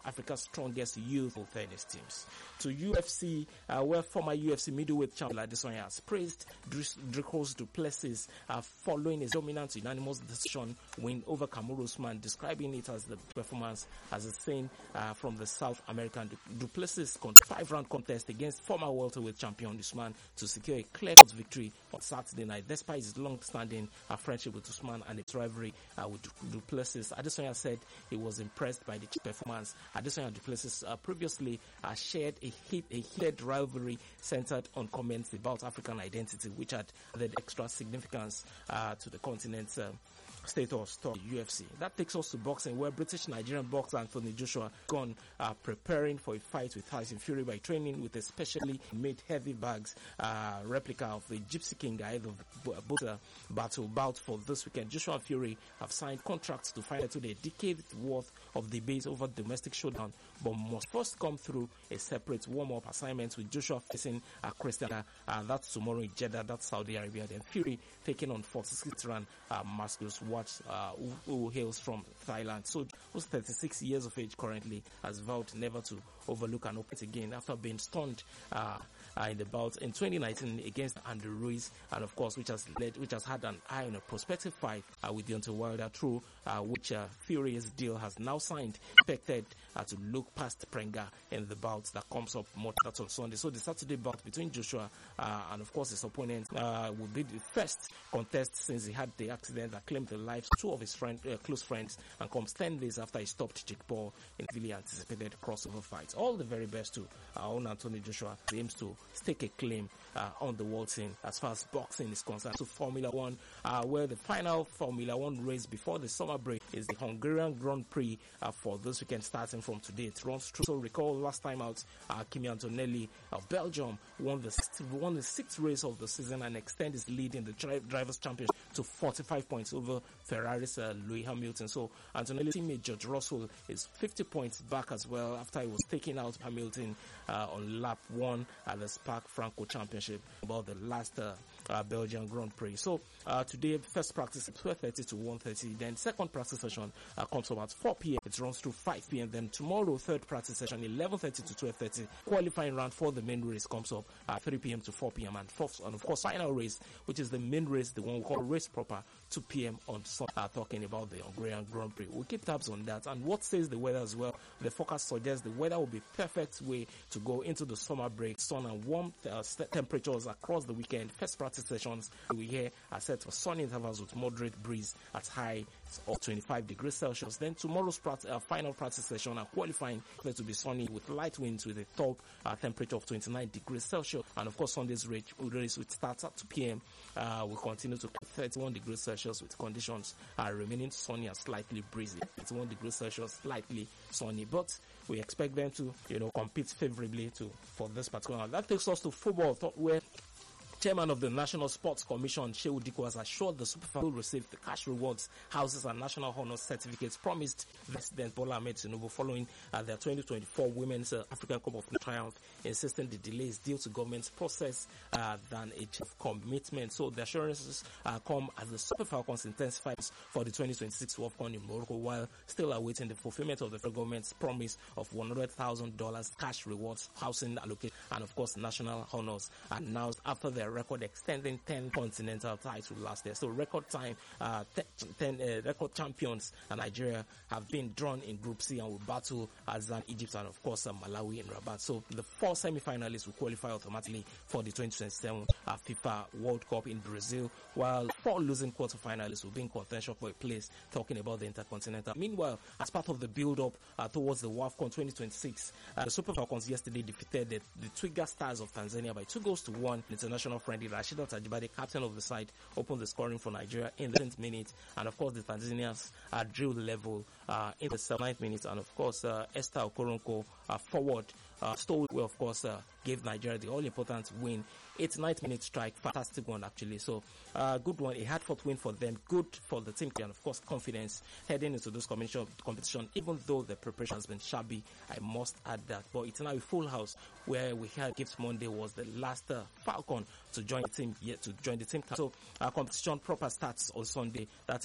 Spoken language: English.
Africa's strongest youth tennis teams. To UFC, where former UFC middleweight champion Adesanya has praised Dricos du Plessis following his dominant unanimous decision win over Kamaru Usman, describing it as the performance as a saint from the South American. Du Plessis' 5-round contest against former welterweight champion Usman to secure a clear-cut victory on Saturday night, despite his long-standing friendship with Usman and its rivalry with Du Plessis. Adesanya said he was impressed by the performance. Adesanya and Du Plessis previously shared a heated rivalry centered on comments about African identity, which had added extra significance to the continent's status to UFC. That takes us to boxing, where British-Nigerian boxer Anthony Joshua gone preparing for a fight with Tyson Fury by training with a specially made heavy bags replica of the Gypsy King ahead of both battle bout for this weekend. Joshua and Fury have signed contracts to fight to a decade worth of debate over domestic showdown, but must first come through a separate warm-up assignment, with Joshua facing Christian that's tomorrow in Jeddah, that's Saudi Arabia. Then Fury taking on 46-run Marcus Watts, who hails from Thailand. So, who's 36 years of age currently, has vowed never to overlook an opponent again after being stunned in the bout in 2019 against Andrew Ruiz, and of course, which has had an eye on a prospective fight with Deontay Wilder, through which Fury's deal has now signed, expected to look past Prenga in the bout that comes up more that's on Sunday. So the Saturday bout between Joshua and of course his opponent will be the first contest since he had the accident that claimed the lives of two of his close friends, and comes 10 days after he stopped Jake Paul in the anticipated crossover fight. All the very best to our own Anthony Joshua. He aims to stake a claim on the world scene as far as boxing is concerned. To Formula One, where the final Formula One race before the summer break is the Hungarian Grand Prix for this weekend, starting from today. It runs through. So recall last time out, Kimi Antonelli of Belgium won the sixth race of the season and extend his lead in the Drivers' Championship to 45 points over Ferrari's Lewis Hamilton. So Antonelli's teammate George Russell is 50 points back as well after he was taking out Hamilton on lap 1 at the Spa-Francorchamps Championship about the last Belgian Grand Prix. So today, first practice at 12:30 to 1:30. Then second practice session comes about 4 p.m. It runs through 5 p.m. Then tomorrow, third practice session 11:30 to 12:30. Qualifying round for the main race comes up at 3 p.m. to 4 p.m. and fourth, and of course final race, which is the main race, the one we call race proper, 2 p.m. on Sunday. Talking about the Hungarian Grand Prix, we'll keep tabs on that. And what says the weather as well? The forecast suggests the weather will be perfect way to go into the summer break. Sun and warm temperatures across the weekend. First practice sessions we here are set for sunny intervals with moderate breeze at high of 25 degrees Celsius. Then tomorrow's final practice session and qualifying to be sunny with light winds with a top temperature of 29 degrees Celsius. And of course, Sunday's race which starts at 2 p.m. Will continue to 31 degrees Celsius with conditions remaining sunny and slightly breezy. 31 degrees Celsius, slightly sunny, but we expect them to, compete favorably for this particular one. That takes us to football, where Chairman of the National Sports Commission, Shehu Diko, has assured the Super Falcons will receive the cash rewards, houses and national honors certificates promised President Bola Ahmed Tinubu following their 2024 Women's African Cup of Triumph, insisting the delay is due to government's process than a chief commitment. So the assurances come as the Super Falcons intensify for the 2026 WAFCON in Morocco, while still awaiting the fulfillment of the federal government's promise of $100,000 cash rewards, housing allocation, and of course national honors announced after their record extending 10 continental titles last year. So record time, 10 record champions Nigeria have been drawn in Group C and will battle Azan, Egypt, and of course Malawi in Rabat. So the 4 semi-finalists will qualify automatically for the 2027 FIFA World Cup in Brazil, while 4 losing quarter-finalists will be in contention for a place, talking about the Intercontinental. Meanwhile, as part of the build-up towards the WAFCON 2026, the Super Falcons yesterday defeated the Twiga Stars of Tanzania by 2-1 international friendly. Rasheedat Ajibade, captain of the side, opened the scoring for Nigeria in the 10th minute, and of course the Tanzanians drew level in the 9th minute, and of course Esther Okoronko, forward, stole, of course, gave Nigeria the all-important win. 89th minute strike, fantastic one actually. So good one, a hard-fought win for them, good for the team, and of course confidence heading into this competition, even though the preparation has been shabby, I must add that. But it's now a full house, where we had Gift Monday was the last Falcon to join the team, So competition proper starts on Sunday. That